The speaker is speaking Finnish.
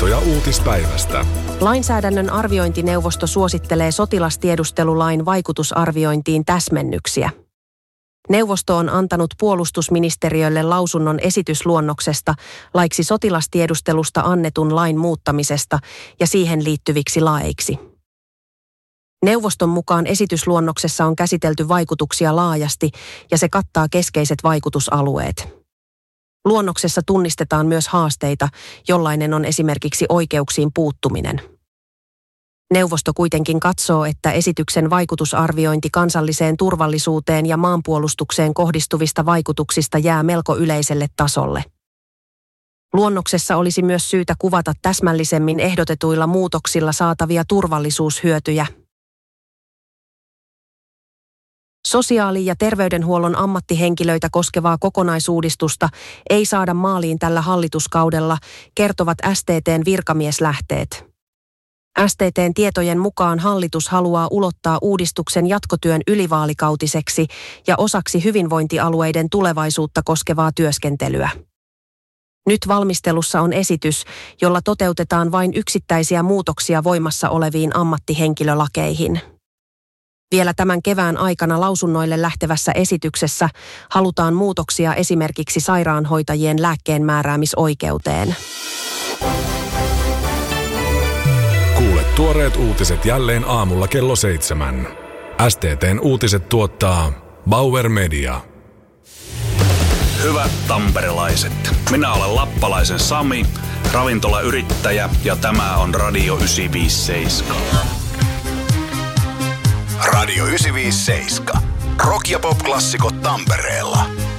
Havaintoja uutispäivästä. Lainsäädännön arviointineuvosto suosittelee sotilastiedustelulain vaikutusarviointiin täsmennyksiä. Neuvosto on antanut puolustusministeriölle lausunnon esitysluonnoksesta laiksi sotilastiedustelusta annetun lain muuttamisesta ja siihen liittyviksi laeiksi. Neuvoston mukaan esitysluonnoksessa on käsitelty vaikutuksia laajasti ja se kattaa keskeiset vaikutusalueet. Luonnoksessa tunnistetaan myös haasteita, jollainen on esimerkiksi oikeuksiin puuttuminen. Neuvosto kuitenkin katsoo, että esityksen vaikutusarviointi kansalliseen turvallisuuteen ja maanpuolustukseen kohdistuvista vaikutuksista jää melko yleiselle tasolle. Luonnoksessa olisi myös syytä kuvata täsmällisemmin ehdotetuilla muutoksilla saatavia turvallisuushyötyjä. Sosiaali- ja terveydenhuollon ammattihenkilöitä koskevaa kokonaisuudistusta ei saada maaliin tällä hallituskaudella, kertovat STT:n virkamieslähteet. STT:n tietojen mukaan hallitus haluaa ulottaa uudistuksen jatkotyön ylivaalikautiseksi ja osaksi hyvinvointialueiden tulevaisuutta koskevaa työskentelyä. Nyt valmistelussa on esitys, jolla toteutetaan vain yksittäisiä muutoksia voimassa oleviin ammattihenkilölakeihin. Vielä tämän kevään aikana lausunnoille lähtevässä esityksessä halutaan muutoksia esimerkiksi sairaanhoitajien lääkkeenmääräämisoikeuteen. Kuule tuoreet uutiset jälleen aamulla kello 7. STT:n uutiset tuottaa Bauer Media. Hyvät tamperelaiset, minä olen lappalaisen Sami, ravintolayrittäjä ja tämä on Radio 957. Radio 957. Rock- ja pop-klassikot Tampereella.